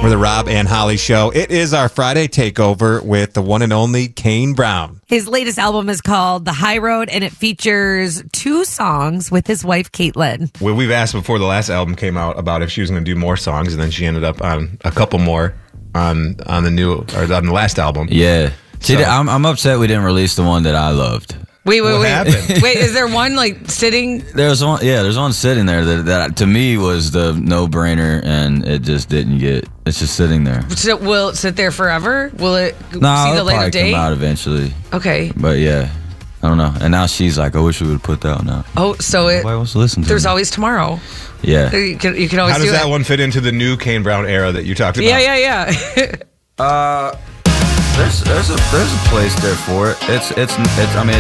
We're the Rob and Holly Show. It is our Friday takeover with the one and only Kane Brown. His latest album is called The High Road, and it features 2 songs with his wife, Caitlin. Well, we've asked before the last album came out about if she was going to do more songs, and then she ended up on a couple more on the last album. Yeah. So- I'm upset we didn't release the one that I loved. Wait. happened? Wait, is there one like sitting? There's one sitting there that to me was the no-brainer, and it just didn't get. It's just sitting there. So will it sit there forever? Will it see No, the it'll light probably of day? come out eventually. Okay. But yeah, I don't know. And now she's like, I wish we would put that one out. Oh, so Nobody wants to listen to there's me. always tomorrow. Yeah. You can always How do does that it. one fit into the new Kane Brown era that you talked about? Yeah. There's a place there for it. It's I mean